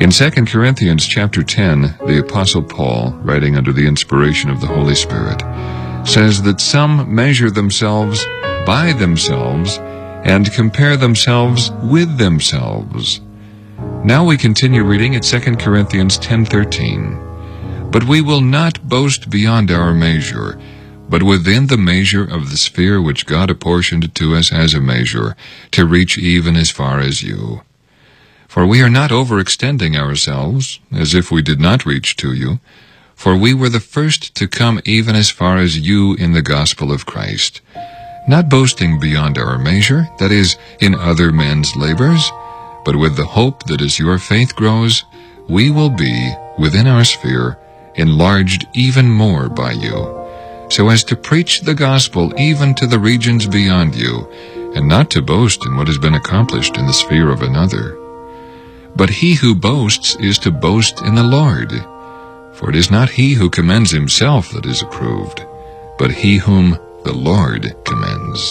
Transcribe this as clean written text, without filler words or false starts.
In 2 Corinthians chapter 10, the Apostle Paul, writing under the inspiration of the Holy Spirit, says that some measure themselves by themselves and compare themselves with themselves. Now we continue reading at 2 Corinthians 10:13. But we will not boast beyond our measure, but within the measure of the sphere which God apportioned to us as a measure, to reach even as far as you. For we are not overextending ourselves, as if we did not reach to you, for we were the first to come even as far as you in the gospel of Christ, not boasting beyond our measure, that is, in other men's labors, but with the hope that as your faith grows, we will be, within our sphere, enlarged even more by you, so as to preach the gospel even to the regions beyond you, and not to boast in what has been accomplished in the sphere of another. But he who boasts is to boast in the Lord. For it is not he who commends himself that is approved, but he whom the Lord commends.